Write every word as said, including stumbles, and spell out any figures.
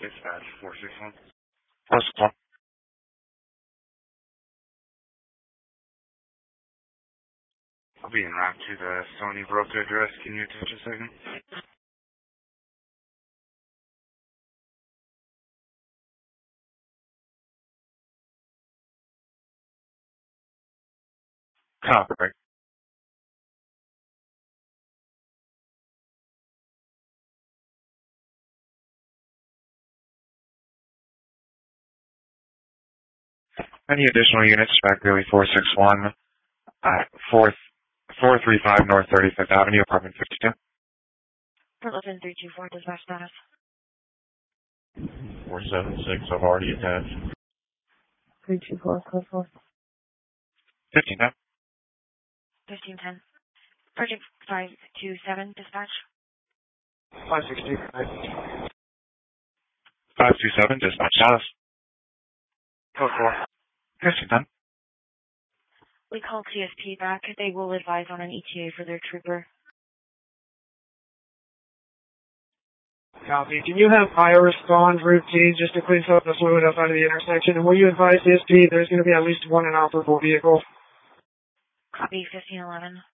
Dispatch four six one. Four six one. I'll be en route to the Stony Brook address. Can you touch a second? Copy. Right. Any additional units, track Bailey four six one, uh, four three five North thirty-fifth Avenue, apartment fifty-two. eleven three two four, dispatch status. four seven six, I've already attached. three two four, code four. fifteen ten. fifteen ten. Project five two seven, dispatch. five sixty. five two seven, dispatch status. Code four. fifteen ten. We called C S P back. They will advise on an E T A for their trooper. Copy. Can you have I O respond routine just to clean up the fluid outside of the intersection? And will you advise C S P there's going to be at least one inoperable vehicle? Copy fifteen eleven.